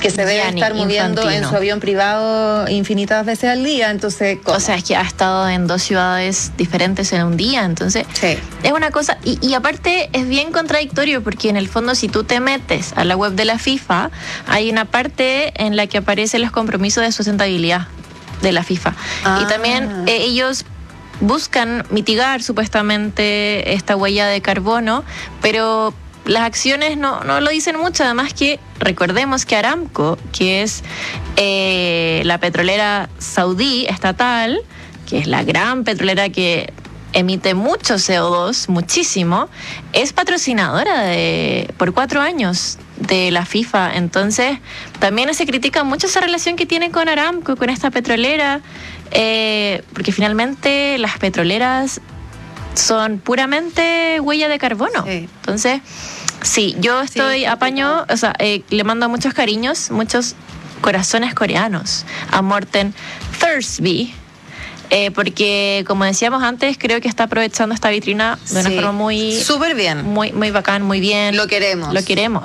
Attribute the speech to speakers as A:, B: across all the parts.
A: que se debe estar moviendo en su avión privado infinitas veces al día, entonces... ¿cómo?
B: O sea, es que ha estado en 2 ciudades diferentes en un día, entonces es una cosa, y aparte es bien contradictorio, porque en el fondo si tú te metes a la web de la FIFA, hay una parte en la que aparecen los compromisos de sustentabilidad de la FIFA, y también ellos buscan mitigar supuestamente esta huella de carbono, pero las acciones no lo dicen mucho. Además que recordemos que Aramco, que es la petrolera saudí estatal, que es la gran petrolera que emite mucho CO2, muchísimo, es patrocinadora por 4 años de la FIFA. Entonces también se critica mucho esa relación que tiene con Aramco, con esta petrolera, porque finalmente las petroleras son puramente huella de carbono. Entonces, sí, yo estoy apaño, o sea, le mando muchos cariños, muchos corazones coreanos a Morten Thursby, porque como decíamos antes, creo que está aprovechando esta vitrina de una forma muy...
A: súper bien.
B: Muy bacán, muy bien.
A: Lo queremos.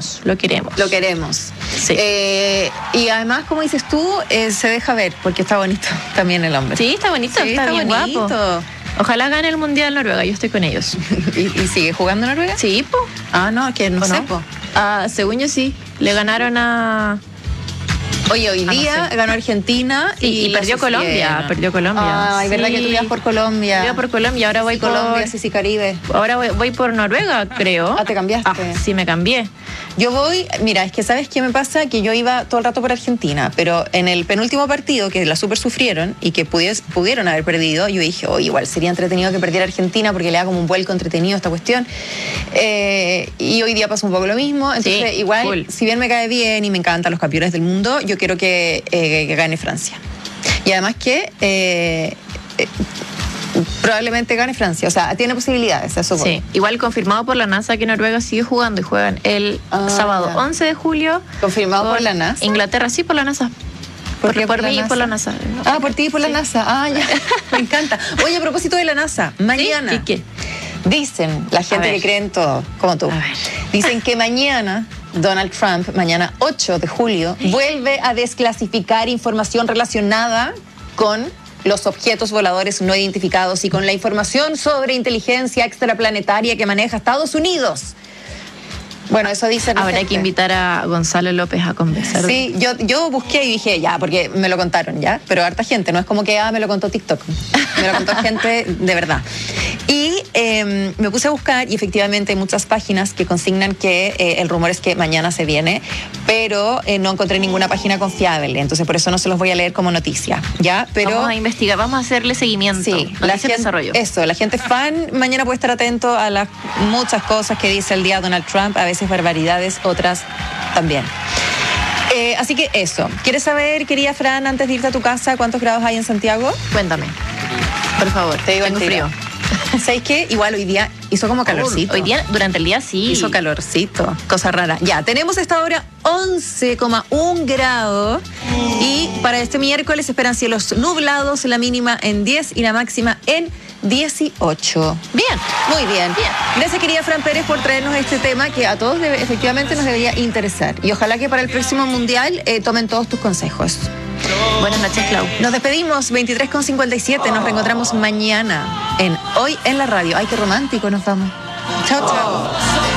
B: Sí.
A: Y además, como dices tú, se deja ver, porque está bonito también el hombre.
B: Sí, está bonito,
A: sí,
B: está bien
A: bonito.
B: Guapo. Ojalá gane el Mundial Noruega, yo estoy con ellos.
A: ¿Y sigue jugando Noruega?
B: Sí, po.
A: No, que no sé, po.
B: Según yo sí, le ganaron a...
A: Oye, hoy día ganó Argentina
B: y perdió Colombia.
A: Ay, verdad que tú ibas por Colombia.
B: Yo por Colombia, ahora voy por...
A: Colombia, sí, Caribe.
B: Ahora voy por Noruega, creo.
A: ¿te cambiaste?
B: Sí, me cambié.
A: Yo voy, mira, es que ¿sabes qué me pasa? Que yo iba todo el rato por Argentina, pero en el penúltimo partido, que la super sufrieron y que pudieron haber perdido, yo dije, igual sería entretenido que perdiera Argentina porque le da como un vuelco entretenido a esta cuestión. Y hoy día pasa un poco lo mismo, entonces igual, si bien me cae bien y me encantan los campeones del mundo, yo quiero que gane Francia. Y además que... probablemente gane Francia, o sea, tiene posibilidades, eso.
B: Sí, igual confirmado por la NASA que Noruega sigue jugando y juegan el sábado 11 de julio.
A: ¿Confirmado por la NASA?
B: Inglaterra, sí, por la NASA. Por mí y por la NASA.
A: Por ti y por la NASA. Ya, me encanta. Oye, a propósito de la NASA, mañana...
B: ¿Y qué?
A: Dicen, la gente que cree en todo, como tú, dicen que mañana Donald Trump, mañana 8 de julio, vuelve a desclasificar información relacionada con los objetos voladores no identificados y con la información sobre inteligencia extraplanetaria que maneja Estados Unidos. Bueno, eso dice...
B: Habrá que invitar a Gonzalo López a conversar.
A: Sí, yo busqué y dije, porque me lo contaron, pero harta gente, no es como que me lo contó TikTok, me lo contó gente de verdad. Y me puse a buscar y efectivamente hay muchas páginas que consignan que el rumor es que mañana se viene, pero no encontré ninguna página confiable, entonces por eso no se los voy a leer como noticia, Pero
B: vamos a investigar, vamos a hacerle seguimiento.
A: Sí, la gente fan mañana puede estar atento a las muchas cosas que dice el día Donald Trump, a veces barbaridades, otras también. Así que eso. ¿Quieres saber, querida Fran, antes de irte a tu casa, cuántos grados hay en Santiago?
B: Cuéntame, por favor.
A: Te digo
B: tengo frío.
A: ¿Sabes qué? Igual hoy día hizo como calorcito.
B: Hoy día, durante el día sí.
A: Hizo calorcito, cosa rara. Tenemos esta hora 11,1 grados y para este miércoles esperan cielos nublados, la mínima en 10 y la máxima en 18.
B: Bien,
A: muy bien. Gracias, querida Fran Pérez, por traernos este tema que a todos efectivamente nos debería interesar. Y ojalá que para el próximo mundial tomen todos tus consejos.
B: Buenas noches, Clau.
A: Nos despedimos, 23:57. Nos reencontramos mañana en Hoy en la Radio. Ay, qué romántico nos vamos. Chao, chao.